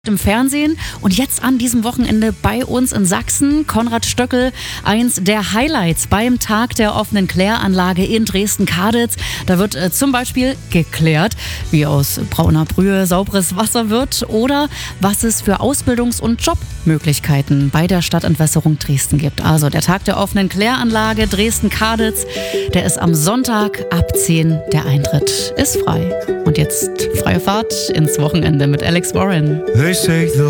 im Fernsehen und jetzt an diesem Wochenende bei uns in Sachsen. Konrad Stöckel, eins der Highlights beim Tag der offenen Kläranlage in Dresden-Kaditz. Da wird zum Beispiel geklärt, wie aus brauner Brühe sauberes Wasser wird oder was es für Ausbildungs- und Jobmöglichkeiten bei der Stadtentwässerung Dresden gibt. Also der Tag der offenen Kläranlage Dresden-Kaditz, der ist am Sonntag ab 10. Der Eintritt ist frei. Und jetzt freie Fahrt ins Wochenende mit Alex Warren. They say the